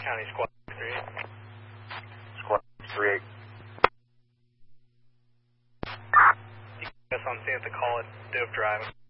County Squad 38. Squad 38. Yes, on scene at the call at Dove Drive.